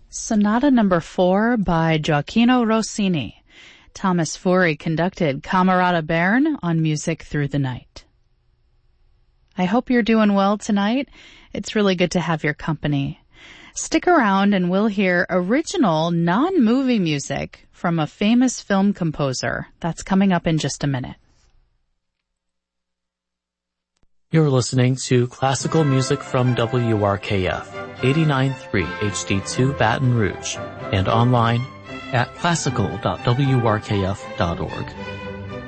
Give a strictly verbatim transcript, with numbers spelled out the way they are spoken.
Sonata Number four by Gioacchino Rossini. Thomas Fury conducted Camerata Bern on Music Through the Night. I hope you're doing well tonight. It's really good to have your company. Stick around and we'll hear original non-movie music from a famous film composer. That's coming up in just a minute. You're listening to classical music from W R K F, eighty-nine point three H D two Baton Rouge, and online at classical dot w r k f dot org.